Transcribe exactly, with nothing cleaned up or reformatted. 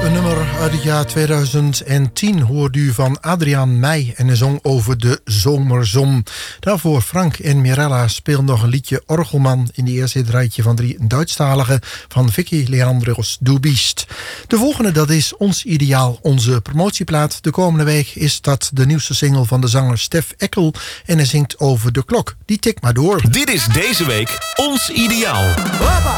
een nummer uit het jaar tweeduizend tien hoorde u van Adriaan Meij en een zong over de zomerzon. Daarvoor Frank en Mirella speelden nog een liedje Orgelman in de eerste rijtje van drie Duitsstaligen van Vicky Leandros Du Bist. De volgende, dat is Ons Ideaal, onze promotieplaat. De komende week is dat de nieuwste single van de zanger Stef Eckel en hij zingt over de klok. Die tikt maar door. Dit is deze week Ons Ideaal. Hoppa!